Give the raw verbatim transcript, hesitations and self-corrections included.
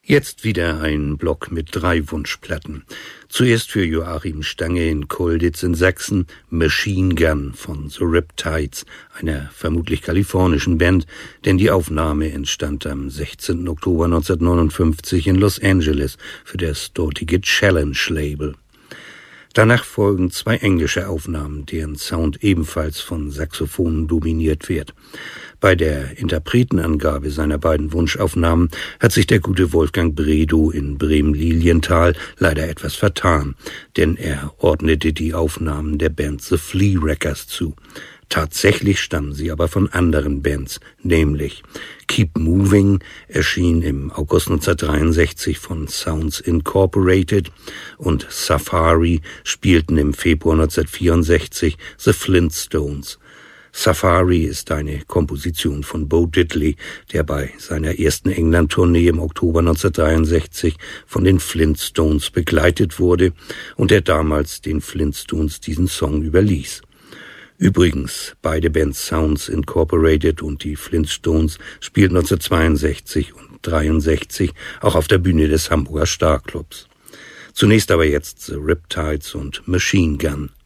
Jetzt wieder ein Block mit drei Wunschplatten. Zuerst für Joachim Stange in Colditz in Sachsen, Machine Gun von The Riptides, einer vermutlich kalifornischen Band, denn die Aufnahme entstand am sechzehnten Oktober neunzehnhundertneunundfünfzig in Los Angeles für das dortige Challenge-Label. Danach folgen zwei englische Aufnahmen, deren Sound ebenfalls von Saxophonen dominiert wird. Bei der Interpretenangabe seiner beiden Wunschaufnahmen hat sich der gute Wolfgang Bredow in Bremen-Lilienthal leider etwas vertan, denn er ordnete die Aufnahmen der Band The Flea Wreckers zu. Tatsächlich stammen sie aber von anderen Bands, nämlich Keep Moving erschien im August neunzehnhundertdreiundsechzig von Sounds Incorporated und Safari spielten im Februar neunzehnhundertvierundsechzig The Flintstones. Safari ist eine Komposition von Bo Diddley, der bei seiner ersten England-Tournee im Oktober neunzehnhundertdreiundsechzig von den Flintstones begleitet wurde und der damals den Flintstones diesen Song überließ. Übrigens, beide Bands Sounds Incorporated und die Flintstones spielten neunzehnhundertzweiundsechzig und dreiundsechzig auch auf der Bühne des Hamburger Starclubs. Zunächst aber jetzt The Riptides und Machine Gun.